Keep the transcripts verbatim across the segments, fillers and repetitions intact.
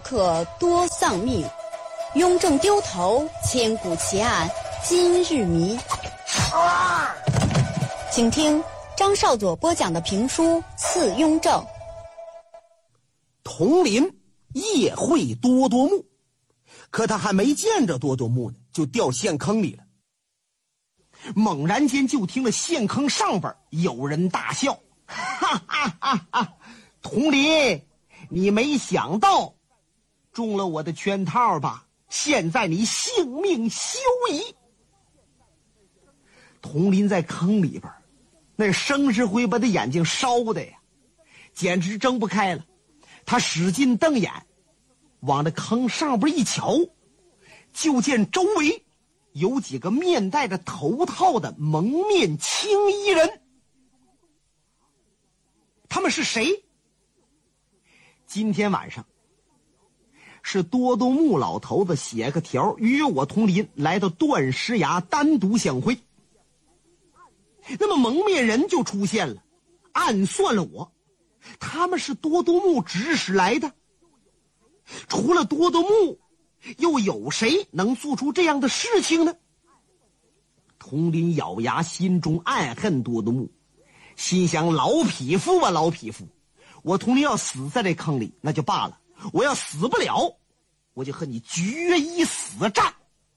可多丧命。雍正丢头，千古奇案，今日谜。啊、请听张少佐播讲的评书《刺雍正》。 童林夜会多多木，可他还没见着多多木呢，就掉陷坑里了。猛然间就听了陷坑上边有人大笑，哈哈哈哈！童林，你没想到中了我的圈套吧？现在你性命休矣。童林在坑里边，那生石灰把他眼睛烧的呀，简直睁不开了。他使劲瞪眼，往那坑上边一瞧，就见周围有几个面戴着头套的蒙面青衣人。他们是谁？今天晚上是多多木老头子写个条约我童林来到断尸崖单独相会。那么蒙面人就出现了，暗算了我，他们是多多木指使来的。除了多多木，又有谁能做出这样的事情呢？童林咬牙，心中暗恨多多木，心想老匹夫啊老匹夫，我童林要死在这坑里那就罢了，我要死不了，我就和你决一死战。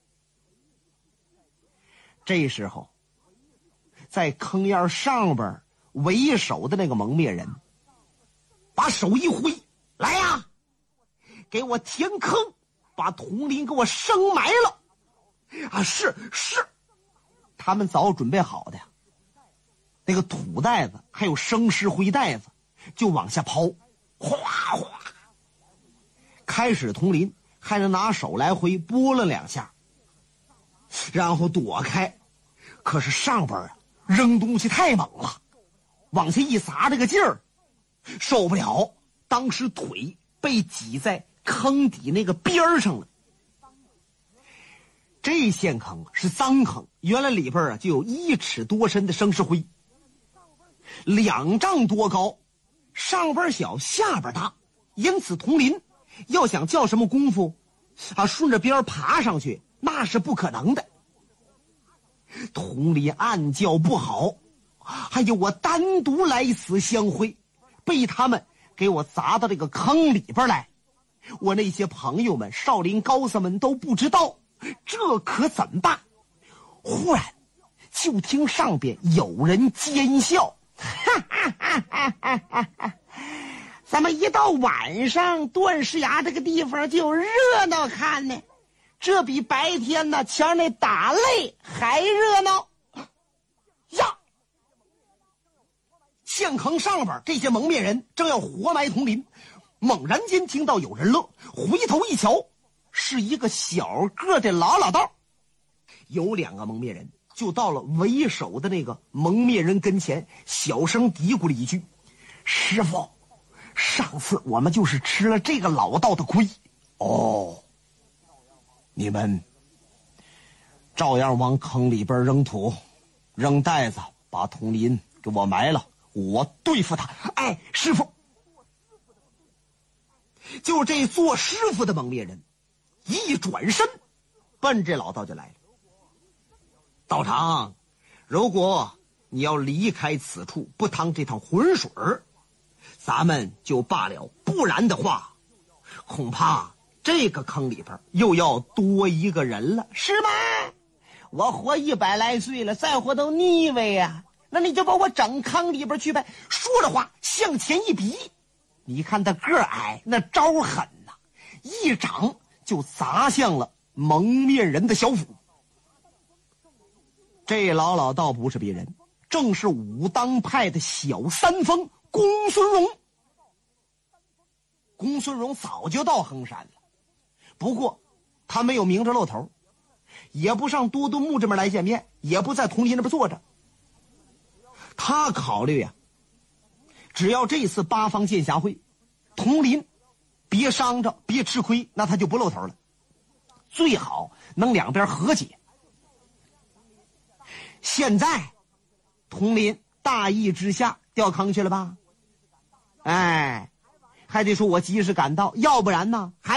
这时候在坑沿上边为首的那个蒙面人把手一挥，来呀，给我填坑，把童林给我生埋了。啊，是是，他们早准备好的呀，那个土袋子还有生石灰袋子就往下抛，哗哗。开始童林还能拿手来回拨了两下，然后躲开，可是上边啊扔东西太猛了，往下一砸这个劲儿受不了，当时腿被挤在坑底那个边上了。这陷坑是脏坑，原来里边啊就有一尺多深的生石灰，两丈多高，上边小下边大，因此童林要想叫什么功夫啊顺着边爬上去那是不可能的。童林暗叫不好，还有我单独来此相会，被他们给我砸到这个坑里边来，我那些朋友们少林高僧们都不知道，这可怎么办？忽然就听上边有人奸笑，哈哈哈哈哈哈哈，咱们一到晚上断尸崖这个地方就有热闹看呢，这比白天呢前那打擂还热闹呀！陷坑上边这些蒙面人正要活埋童林，猛然间听到有人乐，回头一瞧，是一个小个的老老道。有两个蒙面人就到了为首的那个蒙面人跟前，小声嘀咕了一句：师傅，上次我们就是吃了这个老道的亏。哦，你们照样往坑里边扔土扔袋子，把童林给我埋了，我对付他。哎，师傅。就这做师傅的蒙面人一转身奔这老道就来了。道长，如果你要离开此处不趟这趟浑水咱们就罢了，不然的话恐怕这个坑里边又要多一个人了。是吗？我活一百来岁了，再活都腻味呀、啊、那你就把我整坑里边去呗。说着话向前一逼，你看他个矮，那招狠呐、啊，一掌就砸向了蒙面人的小腹。这老老道不是别人，正是武当派的小三丰公孙荣。公孙荣早就到衡山了，不过他没有明着露头，也不上多多木这边来见面，也不在童林那边坐着。他考虑呀、啊，只要这次八方剑侠会童林别伤着别吃亏，那他就不露头了，最好能两边和解。现在童林大意之下掉坑去了吧，哎，还得说我及时赶到，要不然呢还